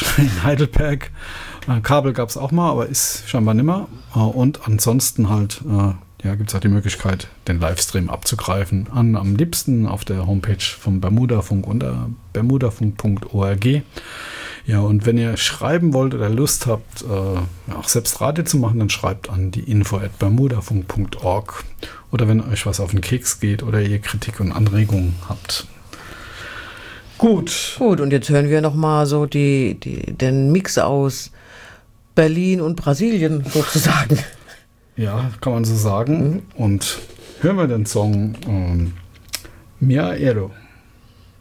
Homepage in Heidelberg. Kabel gab es auch mal, aber ist scheinbar nimmer. Und ansonsten halt gibt es auch die Möglichkeit, den Livestream abzugreifen. Am liebsten auf der Homepage vom Bermudafunk unter bermudafunk.org. Ja, und wenn ihr schreiben wollt oder Lust habt, auch selbst Radio zu machen, dann schreibt an die info@bermudafunk.org. Oder wenn euch was auf den Keks geht oder ihr Kritik und Anregungen habt. Gut, und jetzt hören wir nochmal so den Mix aus Berlin und Brasilien sozusagen. Ja, kann man so sagen. Und hören wir den Song Mia Ero.